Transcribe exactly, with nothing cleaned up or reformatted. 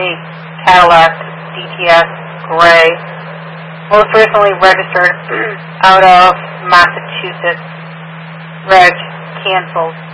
Cadillac D T S Gray. Most recently registered out of Massachusetts. Reg canceled.